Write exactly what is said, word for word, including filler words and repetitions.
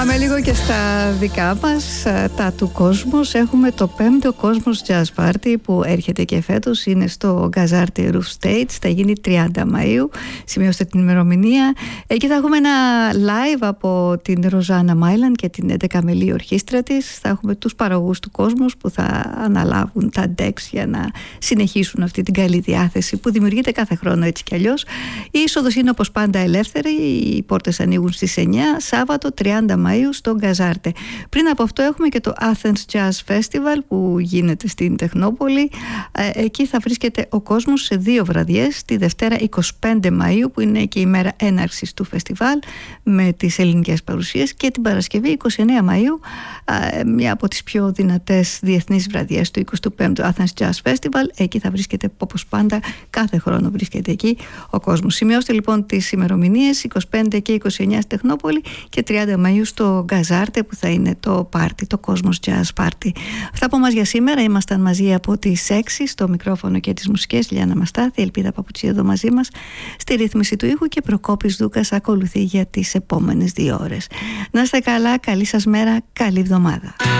Πάμε λίγο και στα δικά μας, τα του Κόσμος. Έχουμε το πέμπτο Κόσμος Jazz Party που έρχεται και φέτος. Είναι στο Gazarte Roof Stage. Θα γίνει τριάντα Μαΐου. Σημειώστε την ημερομηνία. Εκεί θα έχουμε ένα live από την Ροζάνα Μάιλαν και την έντεκα μελή ορχήστρα της. Θα έχουμε τους παραγωγούς του Κόσμος που θα αναλάβουν τα decks για να συνεχίσουν αυτή την καλή διάθεση που δημιουργείται κάθε χρόνο έτσι κι αλλιώς. Η είσοδος είναι όπως πάντα ελεύθερη. Οι πόρτες ανοίγουν στις εννιά, Σάββατο τριάντα Μαΐου στο Γκαζάρτε. Πριν από αυτό έχουμε και το Athens Jazz Festival που γίνεται στην Τεχνόπολη. Εκεί θα βρίσκεται ο κόσμος σε δύο βραδιές, τη Δευτέρα είκοσι πέντε Μαΐου που είναι και η μέρα έναρξης του φεστιβάλ με τις ελληνικές παρουσίες, και την Παρασκευή είκοσι εννέα Μαΐου, μια από τις πιο δυνατές διεθνείς βραδιές του εικοστού πέμπτου Athens Jazz Festival. Εκεί θα βρίσκεται όπως πάντα, κάθε χρόνο βρίσκεται εκεί ο κόσμος. Σημειώστε λοιπόν τις ημερομηνίες, είκοσι πέντε και είκοσι εννέα στη Τεχνόπολη και τριάντα Μαΐου στο Γκαζάρτε που θα είναι το πάρτι, το Κόσμος Jazz Party. Αυτά από μας για σήμερα. Ήμασταν μαζί από τις έξι στο μικρόφωνο και τις μουσικές, Λιάννα Μαστάθη, Ελπίδα Παπουτσία εδώ μαζί μας στη ρύθμιση του ήχου, και Προκόπης Δούκας ακολουθεί για τις επόμενες δύο ώρες. Να είστε καλά, καλή σας μέρα, καλή εβδομάδα.